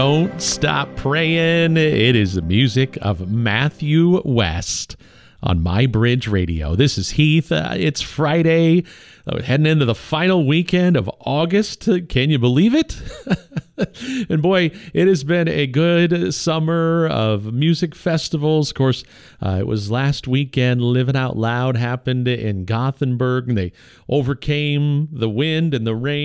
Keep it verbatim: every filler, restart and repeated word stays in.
Don't Stop Praying. It is the music of Matthew West on My Bridge Radio. This is Heath. Uh, it's Friday, uh, heading into the final weekend of August. Can you believe it? And boy, it has been a good summer of music festivals. Of course, uh, it was last weekend. Living Out Loud happened in Gothenburg, and they overcame the wind and the rain